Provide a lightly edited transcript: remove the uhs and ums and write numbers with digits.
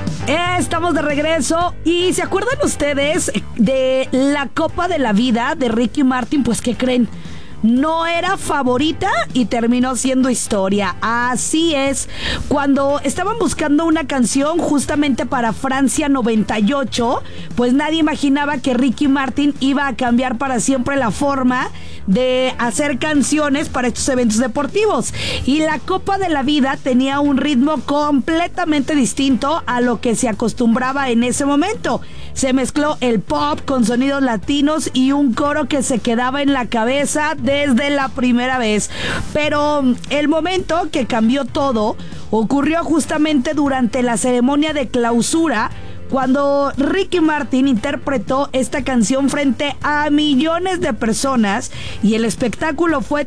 Estamos de regreso y ¿se acuerdan ustedes de la Copa de la Vida de Ricky Martin? Pues ¿qué creen? No era favorita y terminó siendo historia. Así es, cuando estaban buscando una canción justamente para Francia 98, pues nadie imaginaba que Ricky Martin iba a cambiar para siempre la forma de hacer canciones para estos eventos deportivos. Y la Copa de la Vida tenía un ritmo completamente distinto a lo que se acostumbraba en ese momento. Se mezcló el pop con sonidos latinos y un coro que se quedaba en la cabeza desde la primera vez. Pero el momento que cambió todo ocurrió justamente durante la ceremonia de clausura, cuando Ricky Martin interpretó esta canción frente a millones de personas y el espectáculo fue